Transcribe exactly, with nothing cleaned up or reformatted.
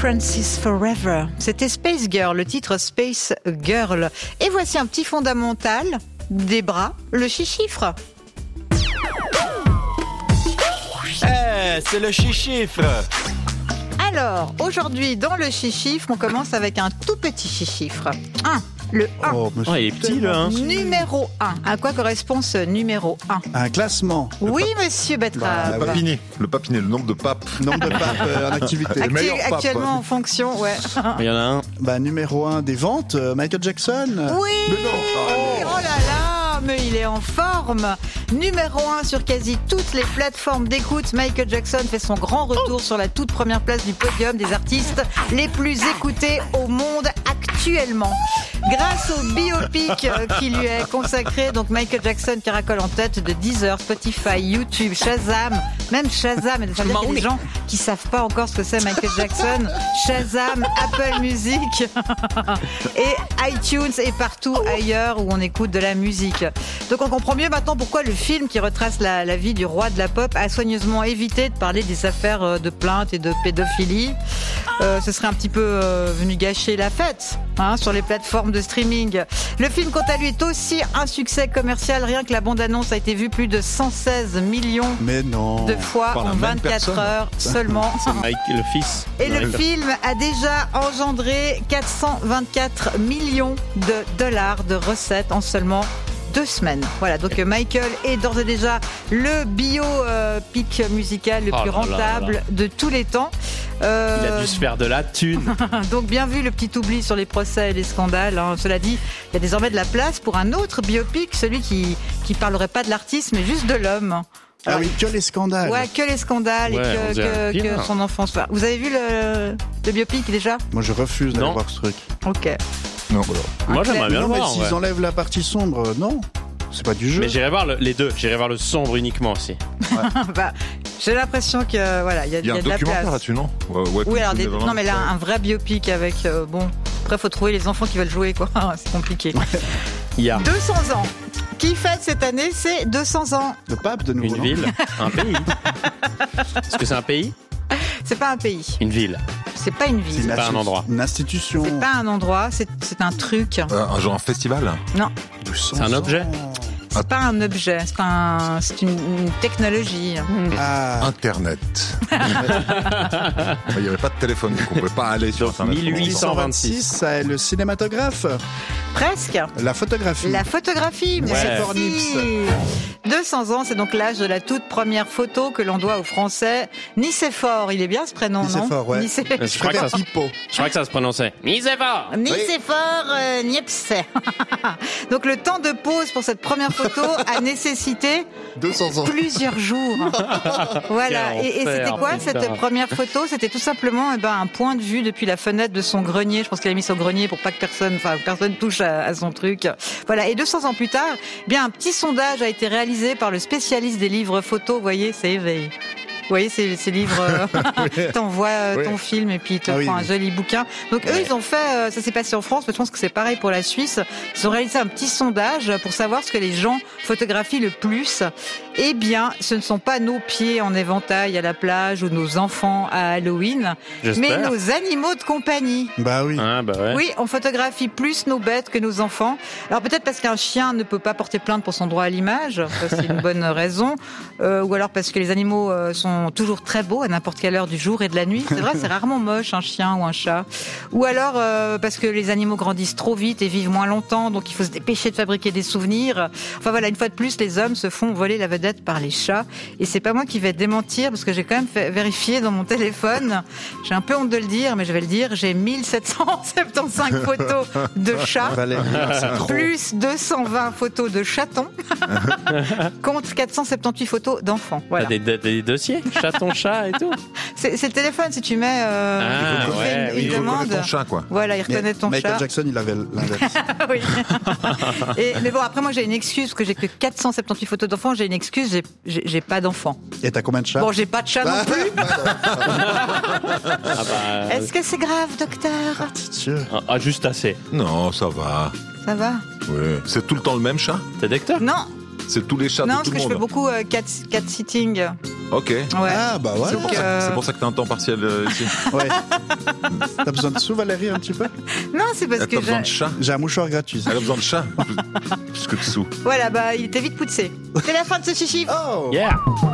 Francis Forever. C'était Space Girl, le titre Space Girl. Et voici un petit fondamental des bras, le chiffre. Eh, hey, c'est le chiffre. Alors, aujourd'hui, dans le chiffre, on commence avec un tout petit chiffre. un. Le un. Oh, oh, il est petit, le un. Numéro un. À quoi correspond ce numéro un? Un classement. Oui, monsieur Betrave. Le papiné. Le papiné, le nombre de papes. Nombre de papes euh, en activité. Actu- actuellement en fonction, ouais. Il y en a un. Bah, numéro un des ventes, euh, Michael Jackson. Oui. Mais non. Oh là là, mais il est en forme. Numéro un sur quasi toutes les plateformes d'écoute, Michael Jackson fait son grand retour sur la toute première place du podium des artistes les plus écoutés au monde actuellement. Grâce au biopic qui lui est consacré, donc Michael Jackson caracole en tête de Deezer, Spotify, YouTube, Shazam, même Shazam, ça veut dire qu'il y a des gens qui savent pas encore ce que c'est Michael Jackson, Shazam, Apple Music et iTunes et partout ailleurs où on écoute de la musique. Donc on comprend mieux maintenant pourquoi le film qui retrace la, la vie du roi de la pop a soigneusement évité de parler des affaires de plainte et de pédophilie. Euh, ce serait un petit peu euh, venu gâcher la fête hein, sur les plateformes de streaming. Le film, quant à lui, est aussi un succès commercial. Rien que la bande-annonce a été vue plus de cent seize millions Mais non. de fois Par la en même vingt-quatre personne. heures seulement. Mike, le fils. Et le Ouais. film a déjà engendré quatre cent vingt-quatre millions de dollars de recettes en seulement deux semaines. Voilà, donc Michael est d'ores et déjà le biopic musical le Oh plus là là rentable là là. de tous les temps. Euh, Il a dû se faire de la thune. donc bien vu le petit oubli sur les procès et les scandales. Hein. Cela dit, il y a désormais de la place pour un autre biopic, celui qui qui parlerait pas de l'artiste mais juste de l'homme. Ah oui, que les scandales. Ouais, que les scandales Ouais, et on que, dirait que, bien. que son enfance. Enfin, vous avez vu le, le biopic déjà? Moi, je refuse d'aller Non. voir ce truc. Ok. Non, voilà. Moi, j'aimerais bien non, le mais voir. s'ils ouais. enlèvent la partie sombre, euh, non. C'est pas du jeu. Mais j'irai voir le- les deux. J'irai voir le sombre uniquement aussi. Bah, j'ai l'impression que voilà, il y a, Il y a il y un a de la documentaire place. là-dessus, non? Ouais, ouais, Oui, alors des- vraiment- non, mais là, un vrai biopic avec euh, bon. Après, faut trouver les enfants qui veulent jouer, quoi. C'est compliqué. Il y a deux cents ans. Qui fête cette année, c'est deux cents ans. Le pape, de nouveau. une non ville, un pays. Est-ce que c'est un pays? C'est pas un pays. Une ville. C'est pas une C'est ville. une pas un associ- endroit. Une institution. C'est pas un endroit. C'est c'est un truc. Euh, un genre un festival. Non, De cent C'est un ans. objet c'est pas un objet. C'est un, c'est une, une technologie. Ah, Internet. Il n'y avait pas de téléphone, donc on ne pouvait pas aller sur Donc, Internet. mille huit cent vingt-six. ça est le cinématographe. Presque. La photographie. La photographie, merci. Nicéphore Nips. deux cents ans, c'est donc l'âge de la toute première photo que l'on doit au français Nicéphore. Il est bien ce prénom, non Nicéphore, ouais. Nicé- Je crois que ça, se- Hippo. je crois que ça se prononçait. Nicéphore. Nicéphore euh, Niepce. Donc le temps de pause pour cette première photo a nécessité deux cents ans. plusieurs jours. Voilà. Quel Et, et enfer, c'était quoi putain. cette première photo? C'était tout simplement eh ben, un point de vue depuis la fenêtre de son grenier. Je pense qu'il a mis son grenier pour pas que personne, enfin personne touche à, à son truc. Voilà. Et deux cents ans plus tard, eh bien un petit sondage a été réalisé par le spécialiste des livres photos. Vous voyez, c'est éveillé. Vous voyez, ces, ces livres, euh, t'envoies euh, Oui. ton film et puis ils te Ah font oui, un oui. joli bouquin. Donc eux, Ouais. ils ont fait, euh, ça s'est passé en France, mais je pense que c'est pareil pour la Suisse. Ils ont réalisé un petit sondage pour savoir ce que les gens photographient le plus. Eh bien, ce ne sont pas nos pieds en éventail à la plage ou nos enfants à Halloween, mais J'espère. nos animaux de compagnie. Bah oui. Ah, bah ouais. Oui, on photographie plus nos bêtes que nos enfants. Alors peut-être parce qu'un chien ne peut pas porter plainte pour son droit à l'image, ça c'est une bonne raison, euh, ou alors parce que les animaux euh, sont toujours très beaux à n'importe quelle heure du jour et de la nuit. C'est vrai, c'est rarement moche un chien ou un chat. Ou alors euh, parce que les animaux grandissent trop vite et vivent moins longtemps, donc il faut se dépêcher de fabriquer des souvenirs. Enfin voilà, une fois de plus, les hommes se font voler la vedette par les chats. Et c'est pas moi qui vais démentir parce que j'ai quand même fait vérifier dans mon téléphone. J'ai un peu honte de le dire, mais je vais le dire. J'ai mille sept cent soixante-quinze photos de chats. Valérie, c'est trop. Plus deux cent vingt photos de chatons contre quatre cent soixante-dix photos d'enfants. Voilà. T'as des, des, des dossiers chaton, chat et tout. C'est c'est le téléphone, si tu mets euh, Ah, tu fais ouais, une, oui, une Il reconnaît demande. ton chat, quoi. Voilà, il Mais reconnaît ton Michael chat. Jackson, il avait l'inverse. Oui. Et, mais bon, après, moi, j'ai une excuse parce que j'ai que quatre cent soixante-dix photos d'enfants. J'ai une excuse, j'ai- j'ai j'ai pas d'enfants. Et t'as combien de chats? Bon, j'ai pas de chat non plus. Ah, bah, Est-ce que c'est grave, docteur? Dieu. ah, ah, juste assez. Non, ça va. Ça va? Oui. C'est tout le temps le même chat? T'es docteur? Non. C'est tous les chats Non, de parce tout que le je fais monde. beaucoup euh, cat, cat sitting. Ok. Ouais. Ah, bah ouais. C'est pour, Donc, ça- euh, c'est pour ça que t'as un temps partiel euh, ici. Ouais. T'as besoin de sous, Valérie, un petit peu? Non, c'est parce T'as que besoin j'ai- de chat. J'ai un mouchoir gratuit. Elle a besoin de chat. Plus que de sous. voilà, bah il était vite poussé. C'est la fin de ce chichi. Oh! Yeah.